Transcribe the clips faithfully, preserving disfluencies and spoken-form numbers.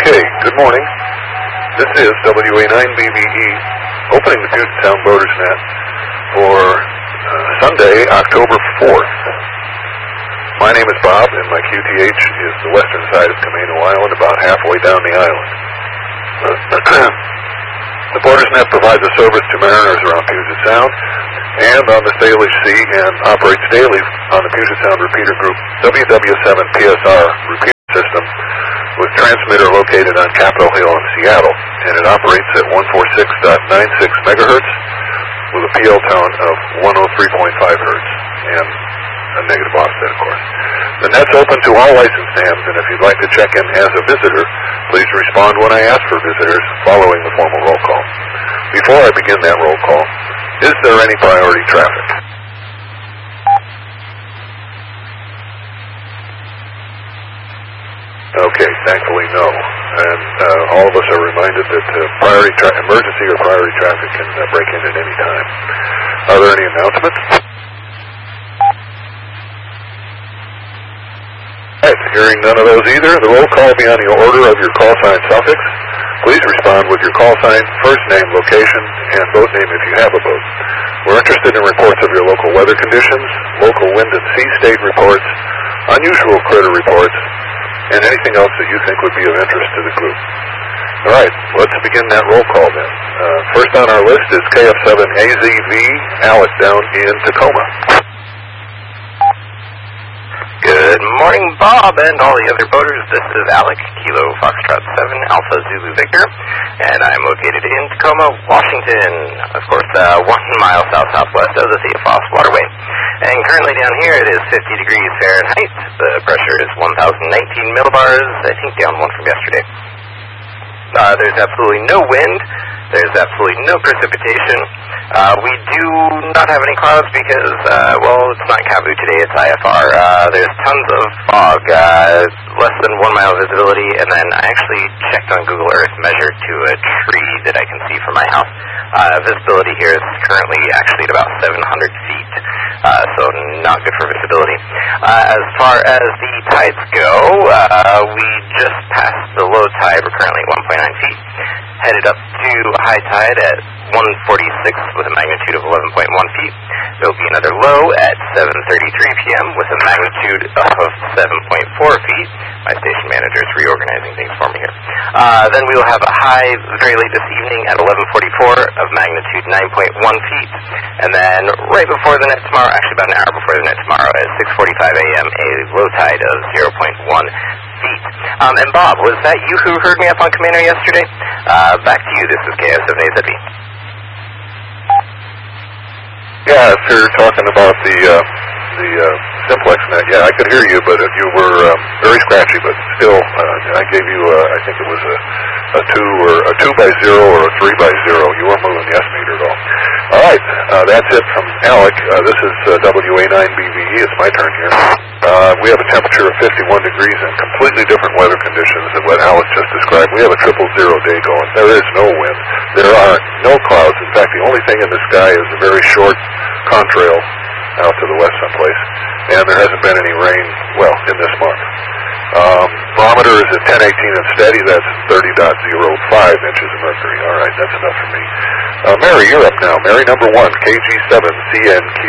Okay, good morning. This is W A nine B V E opening the Puget Sound Boaters Net for uh, Sunday, October fourth. My name is Bob, and my Q T H is the western side of Camano Island, about halfway down the island. Uh, the Boaters Net provides a service to mariners around Puget Sound and on the Salish Sea, and operates daily on the Puget Sound repeater group W W seven P S R repeater system, with transmitter located on Capitol Hill in Seattle, and it operates at one forty-six point nine six megahertz with a P L tone of one oh three point five hertz and a negative offset, of course. The net's open to all licensed hams, and if you'd like to check in as a visitor, please respond when I ask for visitors following the formal roll call. Before I begin that roll call, is there any priority traffic? Okay, thankfully no. And uh, all of us are reminded that uh, priority tra- emergency or priority traffic can uh, break in at any time. Are there any announcements? All right, hearing none of those either, the roll call will be on the order of your call sign suffix. Please respond with your call sign, first name, location, and boat name if you have a boat. We're interested in reports of your local weather conditions, local wind and sea state reports, unusual critter reports, and anything else that you think would be of interest to the group. All right, let's begin that roll call then. Uh, first on our list is K F seven A Z V, Alec down in Tacoma. Good morning, Bob, and all the other boaters. This is Alec, Kilo Foxtrot seven, Alpha Zulu Victor, and I'm located in Tacoma, Washington, of course, uh, one mile south-southwest of the Theophos Waterway. And currently down here it is fifty degrees Fahrenheit. The pressure is one thousand nineteen millibars, I think down one from yesterday. Uh, there's absolutely no wind. There's absolutely no precipitation. Uh, we do not have any clouds because, uh, well, it's not C A B U today, it's I F R. Uh, there's tons of fog, uh, less than one mile visibility, and then I actually checked on Google Earth, measured to a tree that I can see from my house. Uh, visibility here is currently actually at about seven hundred feet, uh, so not good for visibility. Uh, as far as the tides go, uh, we just passed the low tide. We're currently at one point nine feet. Headed up to high tide at one forty-six with a magnitude of eleven point one feet. There will be another low at seven thirty-three p.m. with a magnitude of seven point four feet. My station manager is reorganizing things for me here. Uh, then we will have a high very late this evening at eleven forty-four of magnitude nine point one feet. And then right before the net tomorrow, actually about an hour before the net tomorrow, at six forty-five a.m., a low tide of zero point one feet. Um, and Bob, was that you who heard me up on Camano yesterday? Uh, back to you. This is K S seven A Z V. Yeah, if you're talking about the uh, the uh, simplex net, yeah, I could hear you, but you were um, very scratchy. But still, uh, I gave you, uh, I think it was a, a two or a two by zero or a three by zero. You weren't moving the S-meter at all. All right, uh, that's it from Alec. Uh, this is uh, W A nine B V E. It's my turn here. Uh, we have a temperature of fifty-one degrees and completely different weather conditions than what Alex just described. We have a triple zero day going. There is no wind. There are no clouds. In fact, the only thing in the sky is a very short contrail out to the west someplace. And there hasn't been any rain, well, in this month. Um, barometer is at ten eighteen and steady. That's thirty point zero five inches of mercury. All right, that's enough for me. Uh, Mary, you're up now. Mary number one, K G seven C N Q.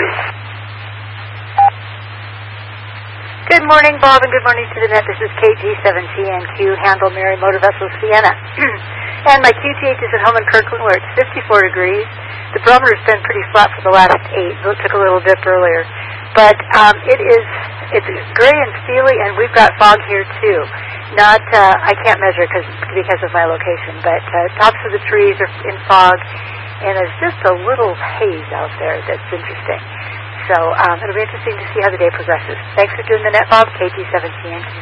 Good morning, Bob, and good morning to the net. This is K G seven C N Q, Handle Mary Motor Vessel Sienna. And my Q T H is at home in Kirkland, where it's fifty-four degrees. The barometer's been pretty flat for the last eight. It took a little dip earlier. But um, it is, it's gray and steely, and we've got fog here, too. Not, uh, I can't measure cause, because of my location, but uh, tops of the trees are in fog, and there's just a little haze out there that's interesting. So um, it'll be interesting to see how the day progresses. Thanks for doing the net, Bob. K G seven C N Q.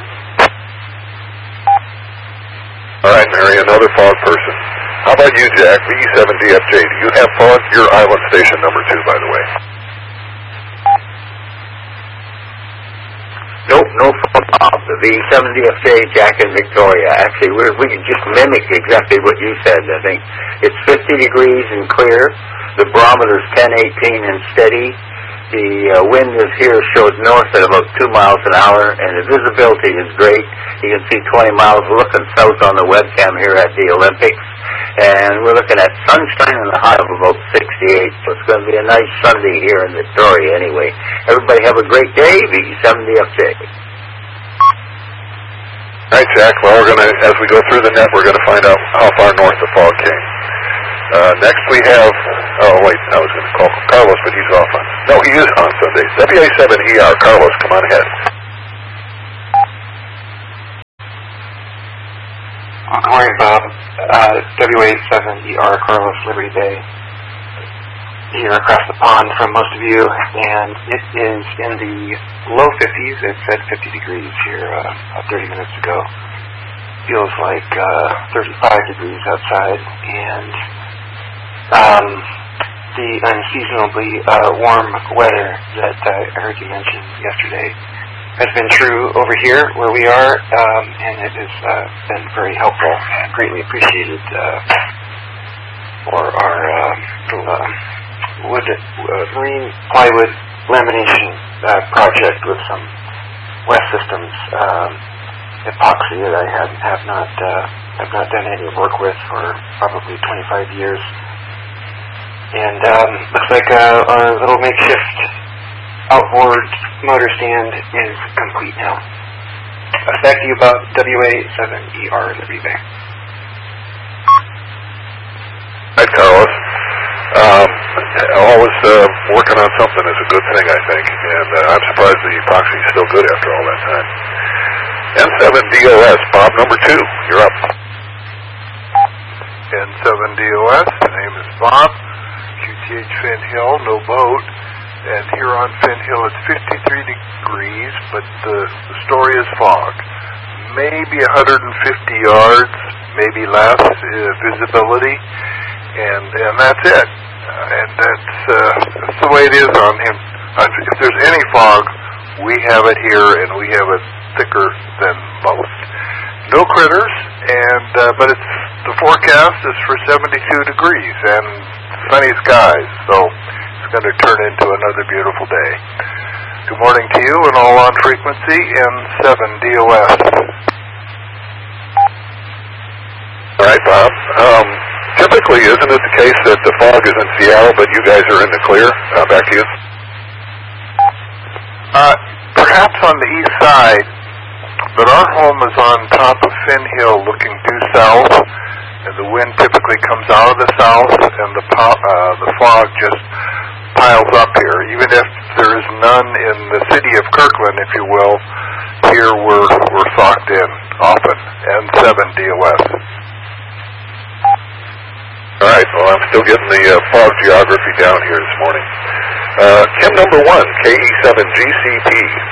All right, Mary, another fog person. How about you, Jack, V E seven D F J? Do you have fog? Your island station number two, by the way. Nope, no fog, Bob. The V E seven D F J, Jack and Victoria. Actually, we're, we can just mimic exactly what you said, I think. It's fifty degrees and clear. The barometer's ten eighteen and steady. The uh, wind is here, shows north at about two miles an hour, and the visibility is great. You can see twenty miles. We're looking south on the webcam here at the Olympics, and we're looking at sunshine and a high of about sixty-eight, so it's going to be a nice Sunday here in Victoria anyway. Everybody have a great day. V seventy F J. All right, Jack. Well, we're going to, as we go through the net, we're going to find out how far north the fog came. Uh, next we have, oh wait, I was going to call Carlos, but he's off on, no, he is on Sundays. W A seven E R, Carlos, come on ahead. Good morning, Bob. Uh, W A seven E R, Carlos, Liberty Bay. Here across the pond from most of you, and it is in the low fifties. It's at fifty degrees here uh, about thirty minutes ago. Feels like uh, thirty-five degrees outside, and Um, the unseasonably uh, warm weather that uh, I heard you mention yesterday has been true over here where we are, um, and it has uh, been very helpful and greatly appreciated uh, for our uh, little, uh, wood, uh, marine plywood lamination uh, project with some West Systems um, epoxy that I have, have not uh, have not done any work with for probably twenty-five years. And um, looks like uh, our little makeshift outboard motor stand is complete now. Uh, back to you about W A seven E R Liberty Bay. Hi, Carlos. Um, always uh, working on something is a good thing, I think, and uh, I'm surprised the epoxy is still good after all that time. N seven D O S, Bob, number two, you're up. N seven D O S, the name is Bob. Q T H Finn Hill, no boat. And here on Finn Hill it's fifty-three degrees, but the, the story is fog. Maybe one hundred fifty yards, maybe less uh, visibility, and and that's it. Uh, and that's, uh, that's the way it is on him. If there's any fog, we have it here, and we have it thicker than most. No critters, and uh, but it's the forecast is for seventy-two degrees and sunny skies, so it's going to turn into another beautiful day. Good morning to you, and all on frequency N seven D O S. All right, Bob. Um, typically, isn't it the case that the fog is in Seattle, but you guys are in the clear? Uh, back to you. Uh, perhaps on the east side, but our home is on top of Finn Hill looking due south, and the wind typically comes out of the south, and the po- uh, the fog just piles up here. Even if there is none in the city of Kirkland, if you will, here we're, we're socked in often. N seven D O S. All right, well, I'm still getting the uh, fog geography down here this morning. Uh, Kim number one, K E seven G C P.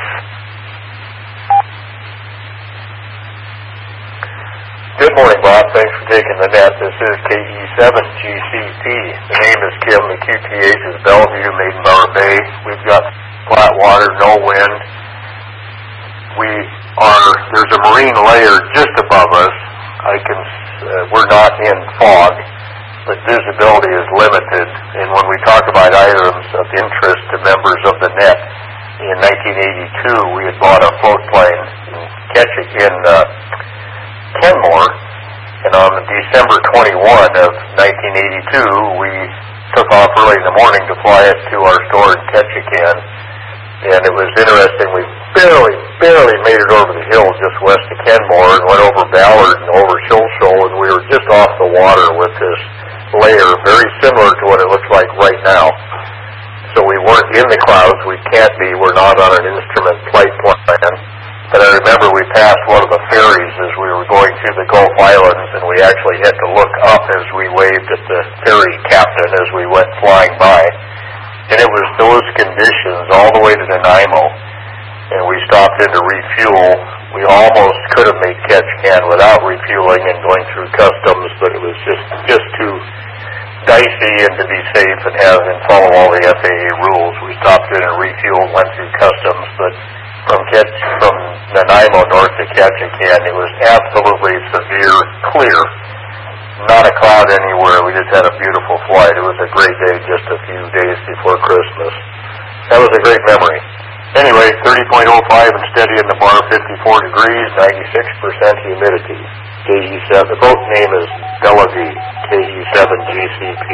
Good morning, Bob. Thanks for taking the net. This is K E seven G C P. The name is Kim. The Q T H is Bellevue, Maiden Bower Bay. We've got flat water, no wind. We are, there's a marine layer just above us. I can, uh, we're not in fog, but visibility is limited. And when we talk about items of interest to members of the net, in nineteen eighty-two, we had bought a float plane in Ketchick in uh, Kenmore, and on December twenty-first of nineteen eighty-two, we took off early in the morning to fly it to our store in Ketchikan. And it was interesting, we barely, barely made it over the hill just west of Kenmore and went over Ballard and over Shoal Shoal, and we were just off the water with this layer, very similar to what it looks like right now. So we weren't in the clouds, we can't be, we're not on an instrument flight plan. But I remember we passed one of the ferries as we were going through the Gulf Islands, and we actually had to look up as we waved at the ferry captain as we went flying by. And it was those conditions all the way to Nanaimo, and we stopped in to refuel. We almost could have made Ketchikan without refueling and going through customs, but it was just, just too dicey and to be safe and have and follow all the F A A rules. We stopped in and refueled, went through customs, but from Ketch, from Nanaimo north to Ketchikan, it was absolutely severe clear. Not a cloud anywhere. We just had a beautiful flight. It was a great day just a few days before Christmas. That was a great memory. Anyway, thirty point oh five and steady in the bar, fifty-four degrees, ninety-six percent humidity. K E seven, the boat name is Bellevue, K E seven G C P.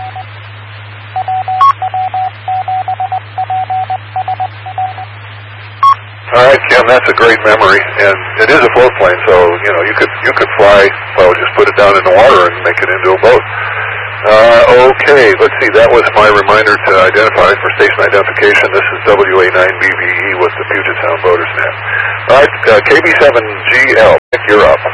All right, Kim, that's a great memory, and it is a float plane, so you know you could you could fly. Well, just put it down in the water and make it into a boat. Uh, okay, let's see. That was my reminder to identify for station identification. This is W A nine B B E with the Puget Sound Boaters Net. All right, uh, K B seven G L, you're up.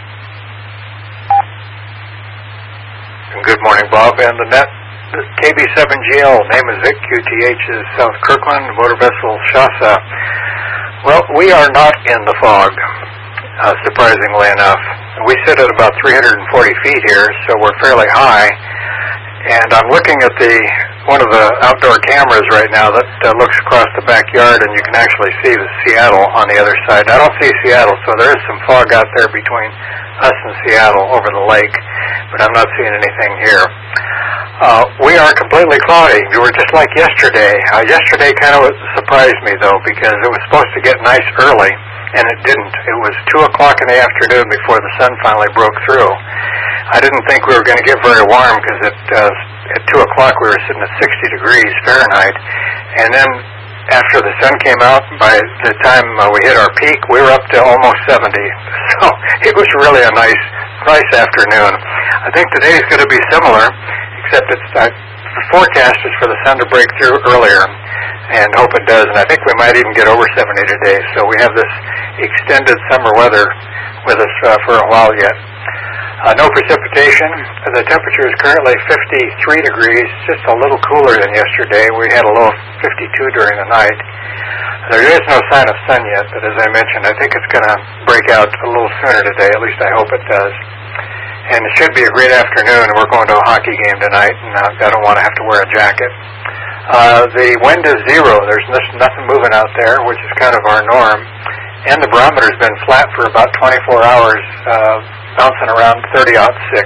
Good morning, Bob, and the net. K B seven G L, name is Vic, Q T H is South Kirkland, motor vessel Shasta. Well, we are not in the fog, uh, surprisingly enough. We sit at about three hundred forty feet here, so we're fairly high. And I'm looking at the one of the outdoor cameras right now that uh, looks across the backyard, and you can actually see the Seattle on the other side. I don't see Seattle, so there is some fog out there between us and Seattle over the lake, but I'm not seeing anything here. Uh, we are completely cloudy. We were just like yesterday. Uh, yesterday kind of surprised me, though, because it was supposed to get nice early, and it didn't. It was two o'clock in the afternoon before the sun finally broke through. I didn't think we were going to get very warm because at, uh, at two o'clock we were sitting at sixty degrees Fahrenheit, and then after the sun came out, by the time uh, we hit our peak, we were up to almost seventy. So it was really a nice, nice afternoon. I think today's going to be similar, except it's uh, the forecast is for the sun to break through earlier, and hope it does. And I think we might even get over seventy today. So we have this extended summer weather with us uh, for a while yet. Uh, no precipitation. The temperature is currently fifty-three degrees, just a little cooler than yesterday. We had a low of fifty-two during the night. There is no sign of sun yet, but as I mentioned, I think it's going to break out a little sooner today. At least I hope it does. And it should be a great afternoon. We're going to a hockey game tonight, and uh, I don't want to have to wear a jacket. Uh, the wind is zero. There's nothing moving out there, which is kind of our norm. And the barometer's been flat for about twenty-four hours, uh, bouncing around thirty aught six.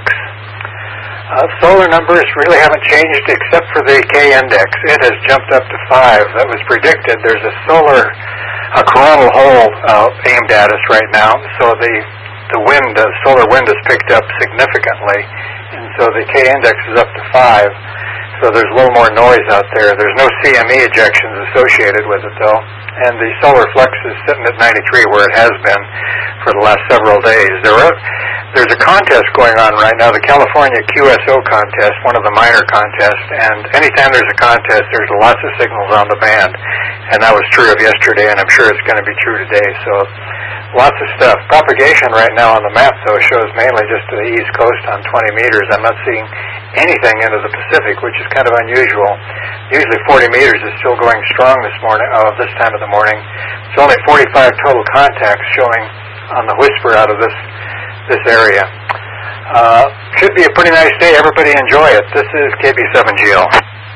Uh, solar numbers really haven't changed except for the K index. It has jumped up to five. That was predicted. There's a solar, a coronal hole uh, aimed at us right now, so the the wind, uh, solar wind has picked up significantly, and so the K index is up to five. So there's a little more noise out there. There's no C M E ejections associated with it, though. And the solar flux is sitting at ninety-three, where it has been for the last several days. There are, there's a contest going on right now, the California Q S O contest, one of the minor contests. And anytime there's a contest, there's lots of signals on the band. And that was true of yesterday, and I'm sure it's going to be true today. So lots of stuff. Propagation right now on the map, though, shows mainly just to the east coast on twenty meters. I'm not seeing anything into the Pacific, which is kind of unusual. Usually forty meters is still going strong this morning, uh, this time of the morning. It's only forty-five total contacts showing on the whisper out of this this area. Uh, should be a pretty nice day. Everybody enjoy it. This is K B seven G L.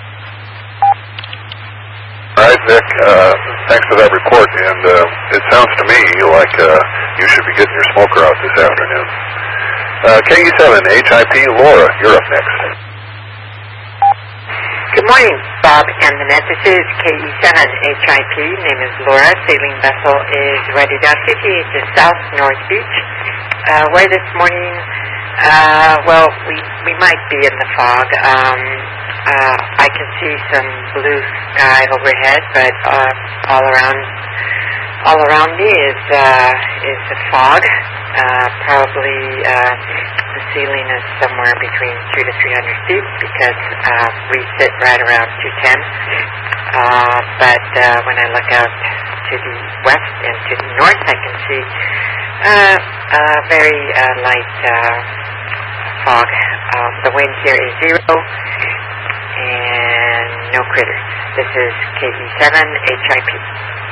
All right, Vic, uh, thanks for that report, and uh, it sounds to me like uh, you should be getting your smoker out this afternoon. Uh, K E seven H I P, Laura, you're up next. Good morning, Bob and the net. This is K E seven H I P. Name is Laura. Sailing vessel is ready down fifty-eight to South North Beach. Uh, where this morning, uh, well, we we might be in the fog. Um, uh, I can see some blue sky overhead, but uh, all around all around me is uh, is a fog. Uh, probably uh, the ceiling is somewhere between two to three hundred feet because uh, we sit right around two ten. Uh, but uh, when I look out to the west and to the north, I can see uh, a very uh, light uh, fog. Uh, the wind here is zero and no critters. This is K E seven H I P.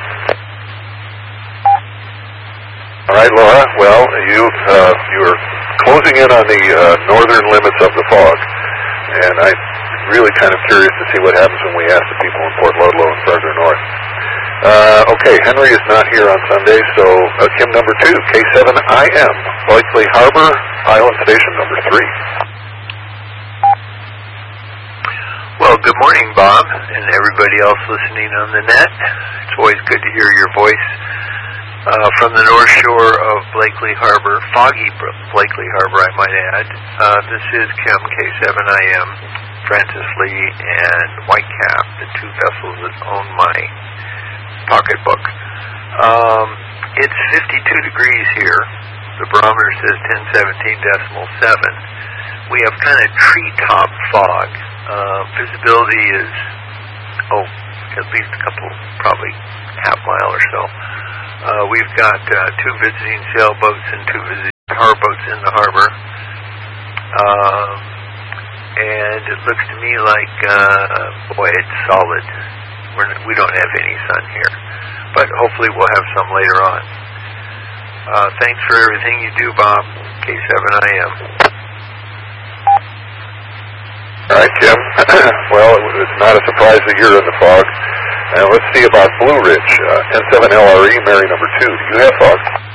All right, Laura. Well, you uh, you're closing in on the uh, northern limits of the fog, and I'm really kind of curious to see what happens when we ask the people in Port Ludlow and further north. Uh, okay, Henry is not here on Sunday, so uh, Kim number two, K seven I M, Blakely Harbor, Island Station number three. Well, good morning, Bob, and everybody else listening on the net. It's always good to hear your voice uh, from the North Shore of Blakely Harbor, foggy Blakely Harbor, I might add. Uh, this is Kim, K seven I M, Francis Lee, and Whitecap, the two vessels that own my pocketbook. Um, it's fifty-two degrees here. The barometer says ten seventeen decimal seven. We have kind of treetop fog. Uh, visibility is, oh, at least a couple, probably half mile or so. Uh, we've got uh, two visiting sailboats and two visiting power boats in the harbor. Um, and it looks to me like, uh, boy, it's solid. We're, we don't have any sun here. But hopefully we'll have some later on. Uh, thanks for everything you do, Bob. K seven I M. All right, Kim. Well, it's not a surprise that you're in the fog. And let's see about Blue Ridge. Uh, N seven L R E, Mary number two. Do you have fog?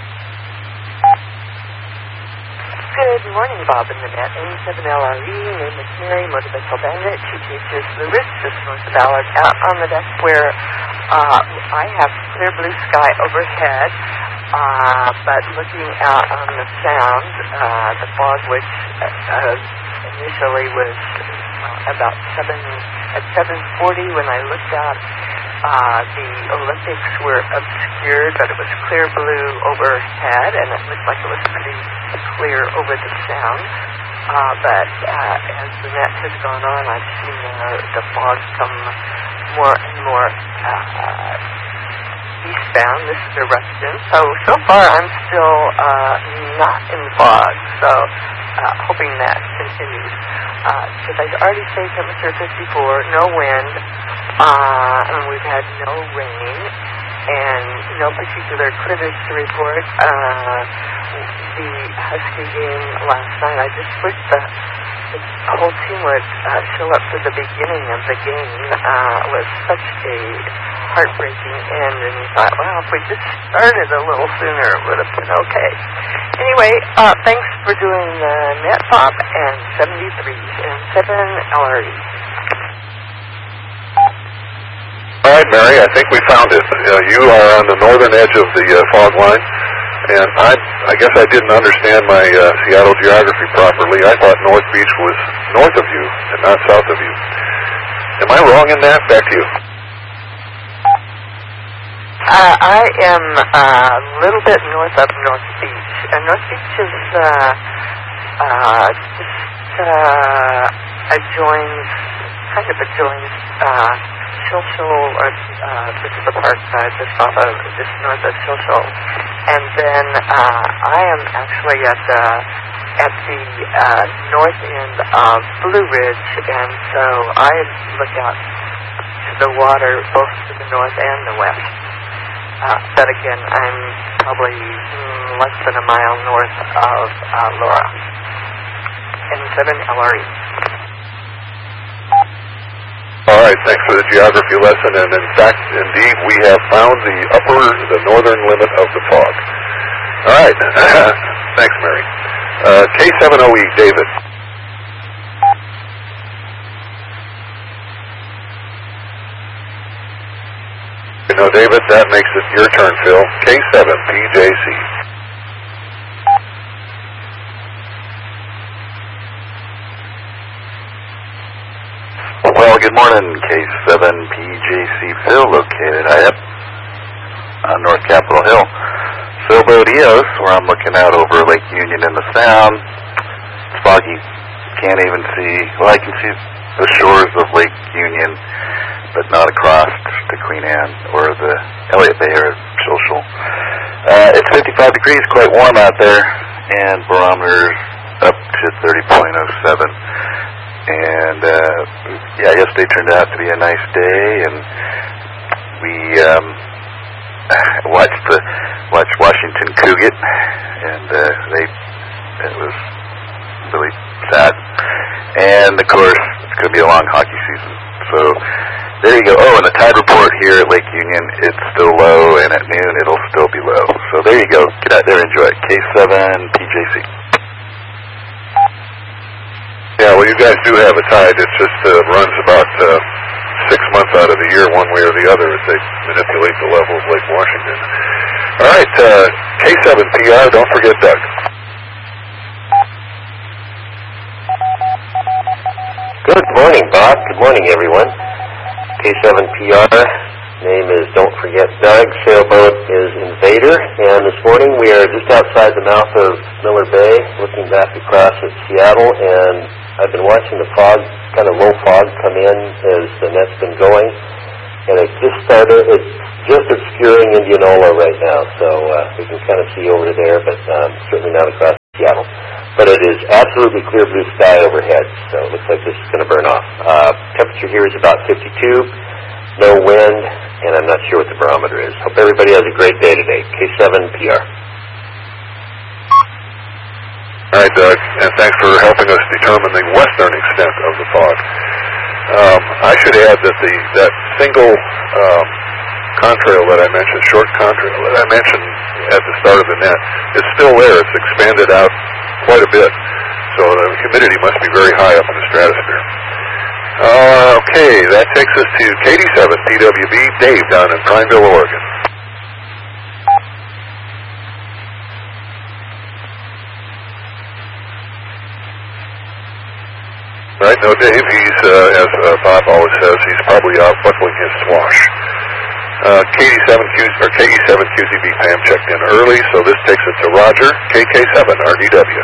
Good morning, Bob and the net. N seven L R E, name is Mary, motor vessel bandit. She teaches Blue Ridge, just north of Ballard, out on the deck where uh, I have clear blue sky overhead. Uh, but looking out on the sound, uh, the fog, which uh, initially was uh, about seven at seven forty when I looked out, uh, the Olympics were obscured, but it was clear blue overhead, and it looked like it was pretty clear over the sound. Uh, but uh, as the net has gone on, I've seen uh, the fog come more and more Uh, eastbound this direction. So, so far I'm still uh, not in fog, so uh, hoping that continues. Because uh, I already say temperature fifty-four, no wind, uh, and we've had no rain, and no particular critters to report. Uh, the Husky game last night, I just wished the, the whole team would uh, show up for the beginning of the game. Uh, it was such a heartbreaking end, and you thought, well, if we just started a little sooner, it would have been okay. Anyway, uh, thanks for doing the net, Bob, and seventy-threes and seven L R E. All right, Mary, I think we found it. Uh, you are on the northern edge of the uh, fog line, and I, I guess I didn't understand my uh, Seattle geography properly. I thought North Beach was north of you and not south of you. Am I wrong in that? Back to you. Uh, I am uh, a little bit north of North Beach, and North Beach is uh, uh, just uh, adjoins, kind of adjoins uh, Shilshole, or uh, this is the park side, just off of, just north of Shilshole, and then uh, I am actually at the at the uh, north end of Blue Ridge, and so I look out to the water both to the north and the west. Uh, but again, I'm probably mm, less than a mile north of uh, Laura. N seven L R E. All right, thanks for the geography lesson. And in fact, indeed, we have found the upper, the northern limit of the fog. All right. Thanks, Mary. Uh, K seven O E, David. You know, David, that makes it your turn, Phil. K seven, P J C. Well, good morning, K seven P J C Phil, located high up on North Capitol Hill. Sailboat E O S, where I'm looking out over Lake Union in the Sound. It's foggy. Can't even see, well, I can see the shores of Lake Union, but not across to Queen Anne or the Elliott Bay or Shilshole. Uh, it's fifty-five degrees, quite warm out there, and barometer's up to thirty point oh seven. And, uh, yeah, yesterday turned out to be a nice day, and we um, watched the watched Washington Cougar, and uh, they it was really sad. And, of course, it's going to be a long hockey season. So there you go. Oh, and the tide report here at Lake Union, it's still low, and at noon it'll still be low. So there you go. Get out there and enjoy it. K seven P J C. Yeah, we well, you guys do have a tide. It just uh, runs about uh, six months out of the year, one way or the other, as they manipulate the level of Lake Washington. All right, uh, K seven P R, don't forget Doug. Good morning, Bob. Good morning, everyone. K seven P R, name is Don't Forget Doug. Sailboat is Invader. And this morning we are just outside the mouth of Miller Bay, looking back across at Seattle. And I've been watching the fog, kind of low fog, come in as the net's been going. And it just started, it's just obscuring Indianola right now. So uh, we can kind of see over there, but um, certainly not across Seattle. But it is absolutely clear blue sky overhead, so it looks like this is going to burn off. Uh, temperature here is about fifty-two, no wind, and I'm not sure what the barometer is. Hope everybody has a great day today. K seven P R. All right, Doug, and thanks for helping us determine the western extent of the fog. Um, I should add that the that single um, contrail that I mentioned, short contrail that I mentioned at the start of the net, is still there. It's expanded out quite a bit, so the humidity must be very high up in the stratosphere. Uh, okay, that takes us to K D seven P W B, Dave down in Prineville, Oregon. Right, no, Dave, he's, uh, as uh, Bob always says, he's probably out buckling his swash. Uh, K D seven Q, or K E seven Q Z B Pam checked in early, so this takes it to Roger, K K seven R D W.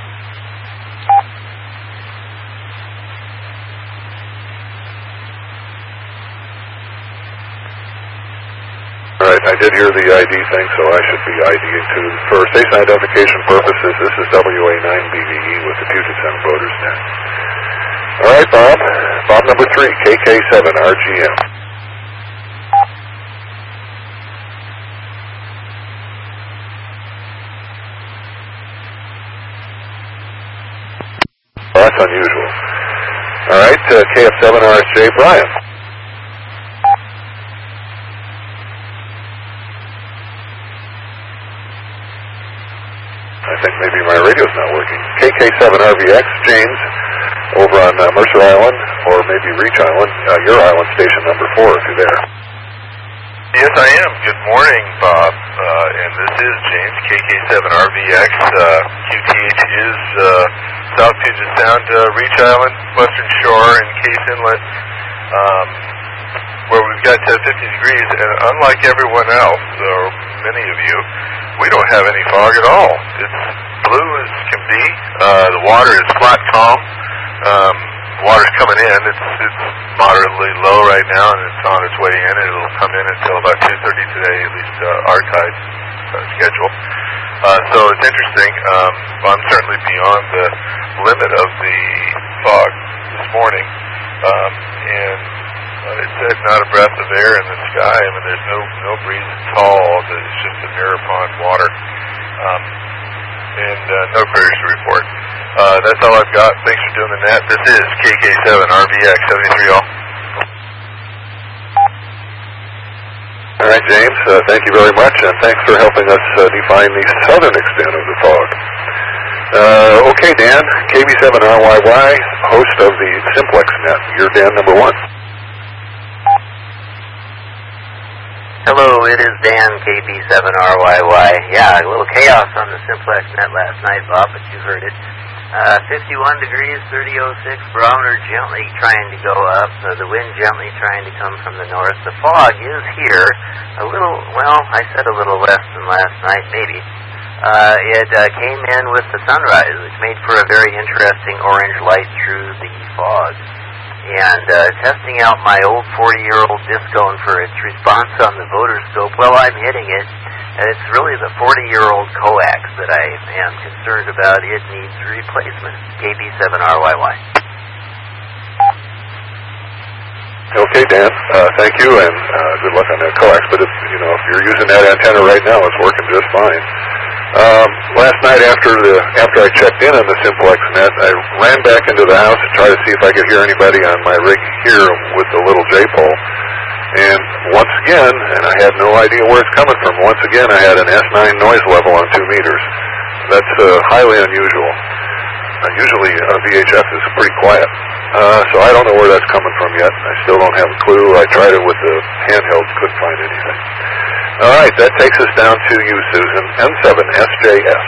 All right, I did hear the I D thing, so I should be IDing too. For station identification purposes, this is W A nine B V E with the Puget Sound Voters Net. All right, Bob. Bob number three, K K seven R G M. Well, that's unusual. All right, uh, K F seven R S J, Brian. I think maybe my radio's not working. K K seven R V X, James, over on uh, Mercer Island, or maybe Reach Island, uh, your island, station number four, if you're there. Yes, I am. Good morning, Bob. Uh, and this is James, K K seven R V X. Uh, Q T H is uh, South Puget Sound, uh, Reach Island, Western Shore, and Case Inlet, um, where we've got uh, fifty degrees. And unlike everyone else, or many of you, we don't have any fog at all. It's blue as can be. Uh, the water is flat calm. Um, water's coming in. It's it's moderately low right now, and it's on its way in. It'll come in until about two thirty today, at least uh, our tide uh, schedule. Uh, so it's interesting. Um, I'm certainly beyond the limit of the fog this morning, um, and uh, it said not a breath of air in the sky. I mean, there's no no breeze at all. It's just a mirror pond water, um, and uh, no critters to report. Uh, that's all I've got. Thanks for doing the net. This is K K seven R V X seventy-three all. All right, James, uh, thank you very much, and thanks for helping us uh, define the southern extent of the fog. Uh, okay, Dan, K B seven R Y Y, host of the Simplex Net. You're Dan number one. Hello, it is Dan, K B seven R Y Y. Yeah, a little chaos on the Simplex Net last night, Bob, but you heard it. Uh, fifty-one degrees, thirty oh six, barometer gently trying to go up, uh, the wind gently trying to come from the north. The fog is here, a little, well, I said a little less than last night, maybe. Uh, it uh, came in with the sunrise, which made for a very interesting orange light through the fog. And uh, testing out my old forty-year-old Discone for its response on the Voterscope, well, I'm hitting it. And it's really the forty-year-old coax that I am concerned about. It needs replacement. K B seven R Y Y. Okay, Dan. Uh, thank you, and uh, good luck on that coax. But if you know if you're using that antenna right now, it's working just fine. Um, last night after the after I checked in on the Simplex Net, I ran back into the house to try to see if I could hear anybody on my rig here with the little J-pole. And once again, and I had no idea where it's coming from, once again I had an S nine noise level on two meters. That's uh, highly unusual. Uh, usually uh, V H F is pretty quiet. Uh, so I don't know where that's coming from yet. I still don't have a clue. I tried it with the handheld, couldn't find anything. All right, that takes us down to you, Susan. N seven S J S.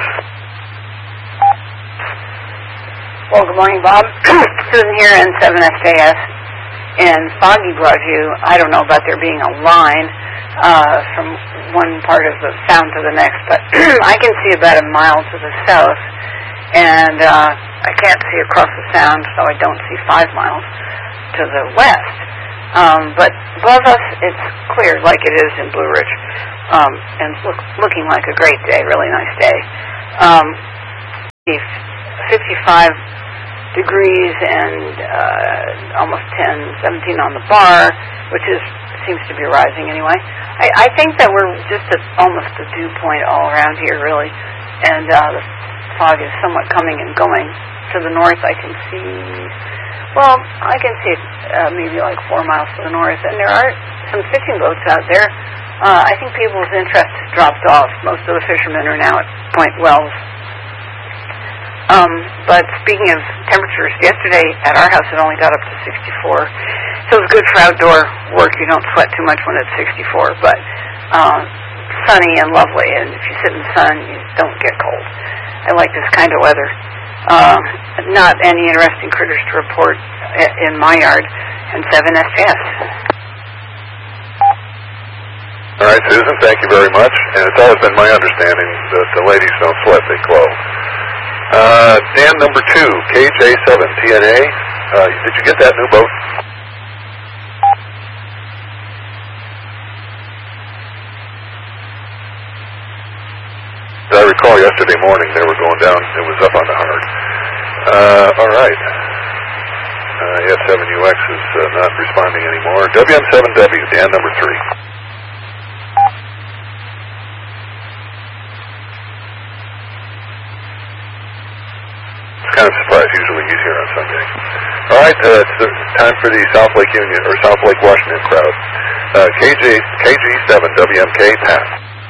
Well, good morning, Bob. Susan here, N seven S J S. In Foggy Broadview, I don't know about there being a line uh, from one part of the sound to the next, but I can see about a mile to the south, and uh, I can't see across the sound, so I don't see five miles to the west. Um, but above us, it's clear like it is in Blue Ridge, um, and it's look, looking like a great day, really nice day. Um, fifty-five degrees and uh, almost ten, seventeen on the bar, which is seems to be rising anyway. I, I think that we're just at almost the dew point all around here, really, and uh, the fog is somewhat coming and going. To the north, I can see, well, I can see it uh, maybe like four miles to the north, and there are some fishing boats out there. Uh, I think people's interest has dropped off. Most of the fishermen are now at Point Wells. Um, but speaking of temperatures, yesterday at our house it only got up to sixty-four. So it's good for outdoor work. You don't sweat too much when it's sixty-four, but uh, sunny and lovely. And if you sit in the sun, you don't get cold. I like this kind of weather. Uh, not any interesting critters to report in my yard. And seven S J S. All right, Susan, thank you very much. And it's always been my understanding that the ladies don't sweat, they glow. Uh, Dan number two, K J seven T N A. Uh, did you get that new boat? As I recall, yesterday morning they were going down. It was up on the hard. Uh, all right. Uh, yes, seven U X is uh, not responding anymore. W M seven W, Dan number three. Kind of surprised. Usually he's here on Sunday. All right, uh, it's the time for the South Lake Union or South Lake Washington crowd. Uh, K J K G seven W M K Pat.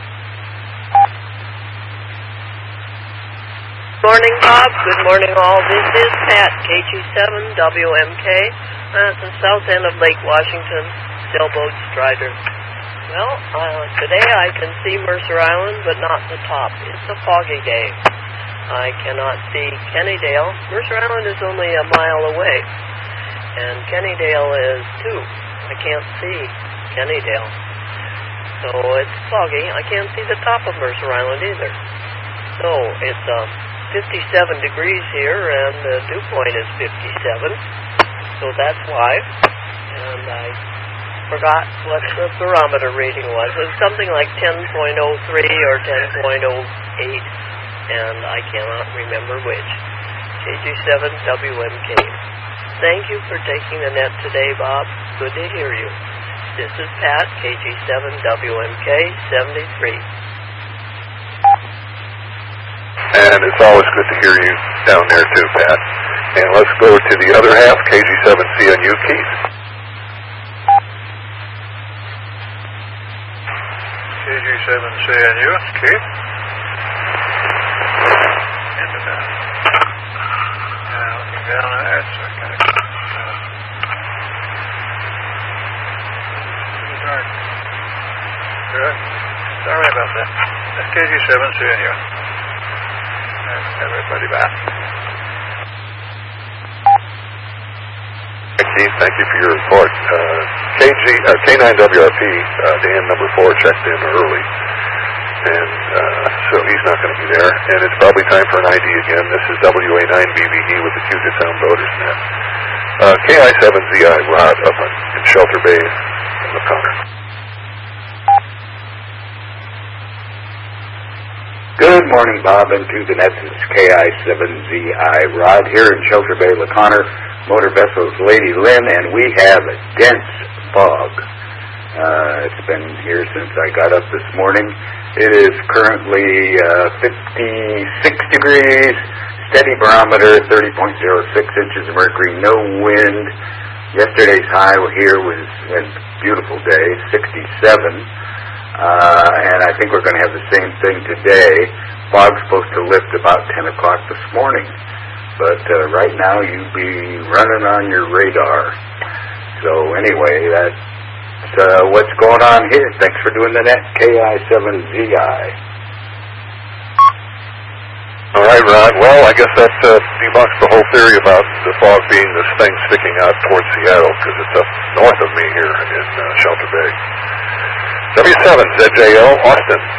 Morning, Bob. Good morning, all. This is Pat, K G seven W M K. Uh, at the south end of Lake Washington, sailboat Strider. Well, uh, today I can see Mercer Island, but not the top. It's a foggy day. I cannot see Kennydale. Mercer Island is only a mile away, and Kennydale is two. I can't see Kennydale. So it's foggy. I can't see the top of Mercer Island either. So it's uh, fifty-seven degrees here, and the dew point is fifty-seven. So that's why. And I forgot what the barometer reading was. It was something like ten point oh three or ten point oh eight. And I cannot remember which. K G seven W M K. Thank you for taking the net today, Bob. Good to hear you. This is Pat, K G seven W M K seventy-three. And it's always good to hear you down there too, Pat. And let's go to the other half, K G seven C N U, Keith. K G seven C N U, Keith. Down there, so I gotta get, uh, pretty dark. Good. Sorry about that. That's K G seven C N U. That's everybody back. Keith, thank you for your report. Uh, K G, uh, K nine W R P, uh, Dan number four checked in early. And uh, so he's not going to be there. And it's probably time for an I D again. This is W A nine B B E with the Puget Sound Boaters Net. Uh, K I seven Z I Rod up in, in Shelter Bay in LaConner. Good morning, Bob, and to the net. This is K I seven Z I Rod here in Shelter Bay, LaConner. Motor vessels Lady Lynn, and we have a dense fog. Uh, it's been here since I got up this morning. It is currently uh, fifty-six degrees, steady barometer, thirty point oh six inches of mercury, no wind. Yesterday's high here was a beautiful day, sixty-seven. Uh, and I think we're going to have the same thing today. Fog's supposed to lift about ten o'clock this morning. but uh, right now you'd be running on your radar. So anyway, that's uh, what's going on here. Thanks for doing the net, K I seven Z I. All right, Rod. Well, I guess that uh, debunks the whole theory about the fog being this thing sticking out towards Seattle, because it's up north of me here in uh, Shelter Bay. W seven Z J L, Austin.